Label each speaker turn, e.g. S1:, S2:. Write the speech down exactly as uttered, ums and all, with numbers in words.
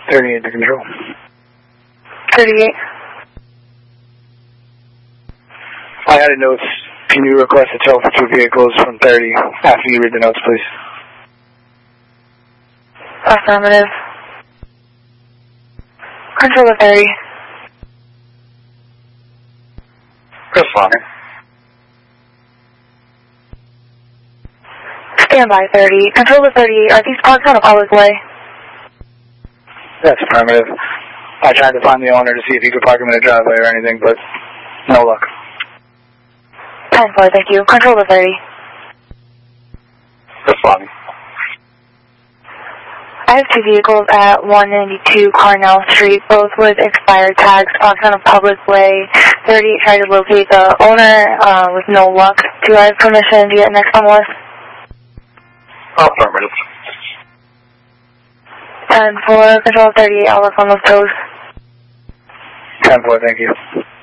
S1: thirty-eight to control.
S2: thirty-eight.
S1: I had a note. Can you request a tow for two vehicles from thirty after you read the notes, please?
S2: Affirmative. Control of thirty.
S1: Responding.
S2: Stand by thirty. Control of thirty-eight. Are these parked on a public way?
S1: That's affirmative. I tried to find the owner to see if he could park him in a driveway or anything, but no luck.
S2: ten four, thank you. Control of thirty.
S1: Responding.
S2: I have two vehicles at one ninety-two Carnell Street, both with expired tags, parked on a public way. thirty-eight tried to locate the owner uh, with no luck. Do I have permission to get next on the list?
S1: Affirmative.
S2: ten four, control thirty-eight, I'll look on those toes.
S1: ten four, thank you.